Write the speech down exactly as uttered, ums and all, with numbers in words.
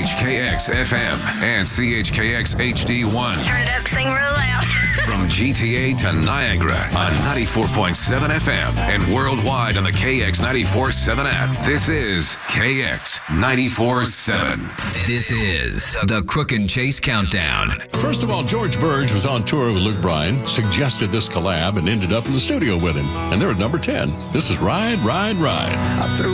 H K X F M and C H K X H D one. Turn it up, sing real loud. From G T A to Niagara on ninety-four point seven F M and worldwide on the K X ninety-four point seven app. This is K X ninety-four point seven. This is the Crook and Chase Countdown. First of all, George Burge was on tour with Luke Bryan, suggested this collab, and ended up in the studio with him. And they're at number ten. This is Ride, Ride, Ride. I threw